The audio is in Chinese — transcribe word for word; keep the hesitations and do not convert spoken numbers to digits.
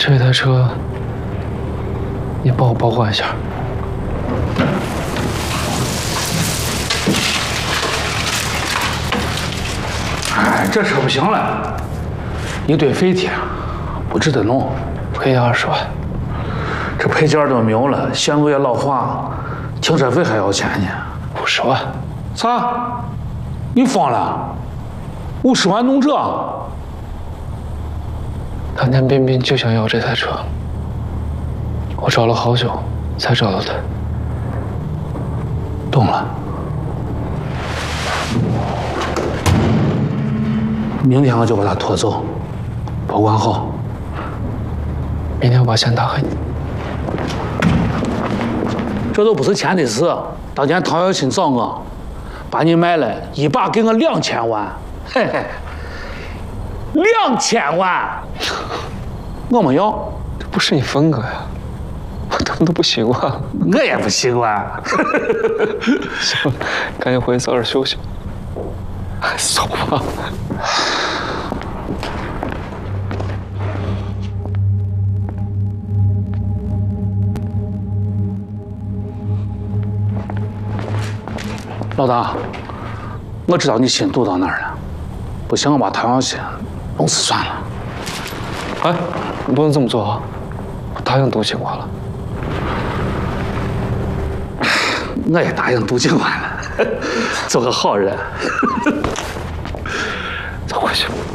这台车，你帮我保管一下。 哎，这车不行了，一堆废铁，不值得弄， 赔二十万。 这配件都没有了，线路也老化，停车费还要钱呢。 五十万？ 啥？你疯了？五十万弄这？ 当年彬彬就想要这台车，我找了好久才找到他。 懂了。明天我就把他拖走，保管好。 明天我把钱打给你。 这都不是钱的事。当年唐小钦找我，把你卖了，一把给我两千万，嘿嘿，两千万，我没要。 这不是你风格呀，我他妈都不习惯了。 我也不习惯。 行，赶紧回去早点休息。走吧。 老大，我知道你心堵到哪儿了，不行，我把唐小钦弄死算了。 哎，你不能这么做啊！我答应杜警官了。 我也答应杜警官了，做个好人。 走回去。